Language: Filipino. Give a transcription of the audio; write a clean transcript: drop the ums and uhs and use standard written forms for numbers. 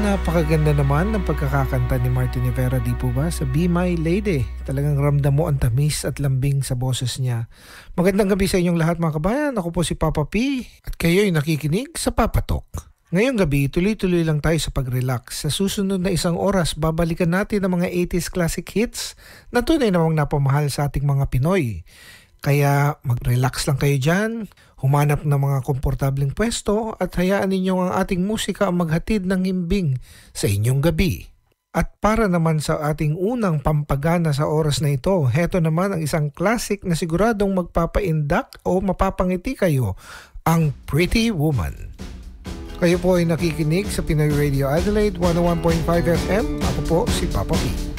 Napakaganda naman ng pagkakakanta ni Martin Rivera, di po ba? Sa Be My Lady. Talagang ramdam mo ang tamis at lambing sa boses niya. Magandang gabi sa inyong lahat mga kabayan. Ako po si Papa P. At kayo'y nakikinig sa Papa Talk. Ngayong gabi, tuloy-tuloy lang tayo sa pag-relax. Sa susunod na isang oras, babalikan natin ang mga 80s classic hits na tunay namang napamahal sa ating mga Pinoy. Kaya mag-relax lang kayo dyan, humanap ng mga komportableng pwesto at hayaan ninyo ang ating musika ang maghatid ng himbing sa inyong gabi. At para naman sa ating unang pampagana sa oras na ito, heto naman ang isang classic na siguradong magpapaindak o mapapangiti kayo, ang Pretty Woman. Kayo po ay nakikinig sa Pinoy Radio Adelaide 101.5 FM. Ako po si Papa P.